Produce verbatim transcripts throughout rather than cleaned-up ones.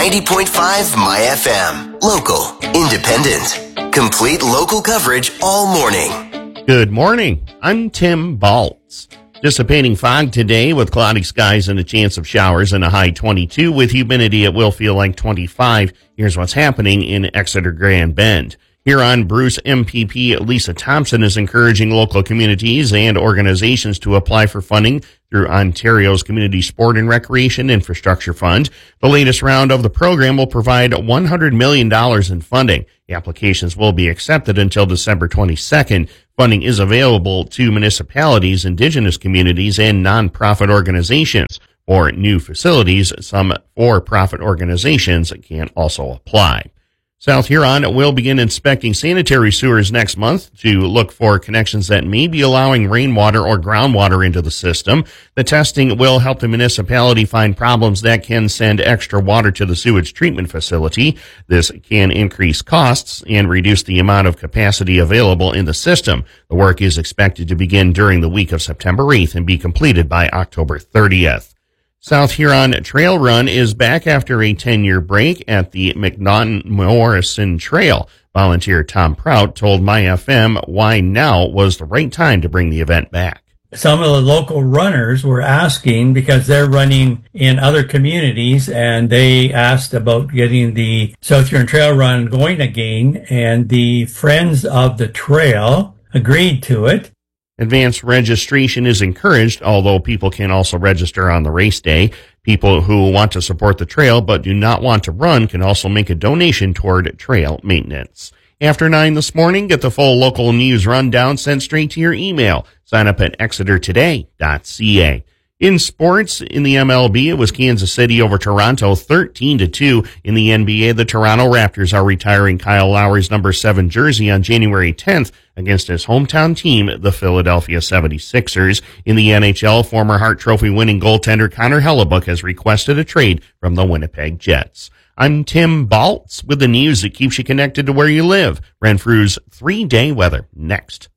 ninety point five My F M. Local, independent, complete local coverage all morning. Good morning. I'm Tim Baltz. Dissipating fog today with cloudy skies and a chance of showers and a high twenty-two. With humidity, it will feel like twenty-five. Here's what's happening in Exeter Grand Bend. Here on Bruce, M P P Lisa Thompson is encouraging local communities and organizations to apply for funding through Ontario's Community Sport and Recreation Infrastructure Fund. The latest round of the program will provide one hundred million dollars in funding. The applications will be accepted until December twenty-second. Funding is available to municipalities, indigenous communities, and nonprofit organizations. For new facilities, some for-profit organizations can also apply. South Huron will begin inspecting sanitary sewers next month to look for connections that may be allowing rainwater or groundwater into the system. The testing will help the municipality find problems that can send extra water to the sewage treatment facility. This can increase costs and reduce the amount of capacity available in the system. The work is expected to begin during the week of September eighth and be completed by October thirtieth. South Huron Trail Run is back after a ten-year break at the McNaughton-Morrison Trail. Volunteer Tom Prout told My F M why now was the right time to bring the event back. Some of the local runners were asking because they're running in other communities, and they asked about getting the South Huron Trail Run going again, and the Friends of the Trail agreed to it. Advanced registration is encouraged, although people can also register on the race day. People who want to support the trail but do not want to run can also make a donation toward trail maintenance. After nine this morning, get the full local news rundown sent straight to your email. Sign up at exeter today dot c a. In sports, in the M L B, it was Kansas City over Toronto, thirteen to two. In the N B A, the Toronto Raptors are retiring Kyle Lowry's number seven jersey on January tenth against his hometown team, the Philadelphia seventy-sixers. In the N H L, former Hart Trophy winning goaltender Connor Hellebuyck has requested a trade from the Winnipeg Jets. I'm Tim Baltz with the news that keeps you connected to where you live. Renfrew's three-day weather next.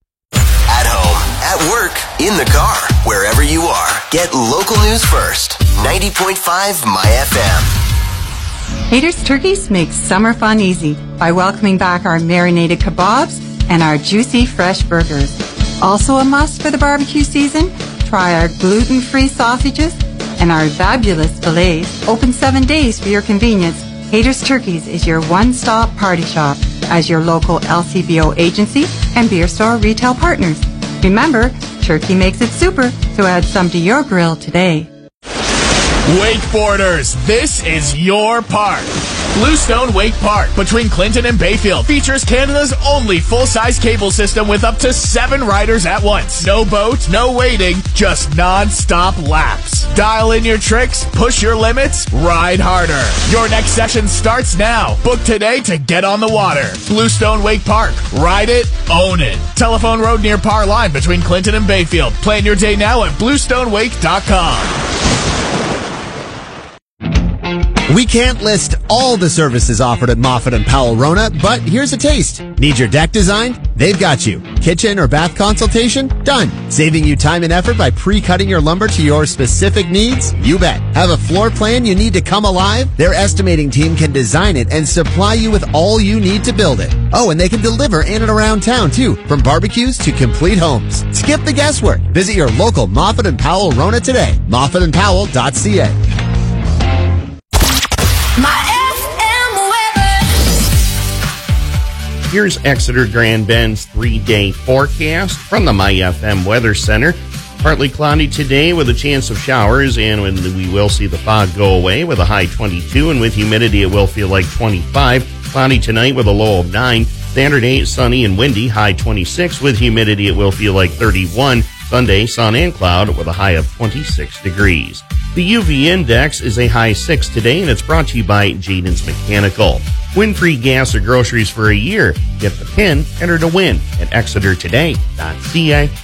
At home, at work, in the car, wherever you are, get local news first. ninety point five My F M. Haters Turkeys makes summer fun easy by welcoming back our marinated kebabs and our juicy fresh burgers. Also a must for the barbecue season, try our gluten-free sausages and our fabulous fillets. Open seven days for your convenience. Haters Turkeys is your one-stop party shop as your local L C B O agency and beer store retail partners. Remember, turkey makes it super, so add some to your grill today. Wakeboarders, this is your park. Bluestone Wake Park between Clinton and Bayfield features Canada's only full-size cable system with up to seven riders at once. No boat, no waiting, just non-stop laps. Dial in your tricks, push your limits, ride harder. Your next session starts now. Book today to get on the water. Bluestone Wake Park. Ride it, own it. Telephone road near Par Line between Clinton and Bayfield. Plan your day now at bluestone wake dot com. We can't list all the services offered at Moffat and Powell Rona, but here's a taste. Need your deck designed? They've got you. Kitchen or bath consultation? Done. Saving you time and effort by pre-cutting your lumber to your specific needs? You bet. Have a floor plan you need to come alive? Their estimating team can design it and supply you with all you need to build it. Oh, and they can deliver in and around town too, from barbecues to complete homes. Skip the guesswork. Visit your local Moffat and Powell Rona today. moffat and powell dot c a. Here's Exeter Grand Bend's three-day forecast from the My F M Weather Center. Partly cloudy today with a chance of showers, and when we will see the fog go away with a high twenty-two, and with humidity it will feel like twenty-five. Cloudy tonight with a low of nine. Saturday, sunny and windy, high twenty-six. With humidity it will feel like thirty-one. Sunday, sun and cloud with a high of twenty-six degrees. The U V index is a high six today, and it's brought to you by Jaden's Mechanical. Win free gas or groceries for a year. Get the pin, enter to win at exeter today dot c a.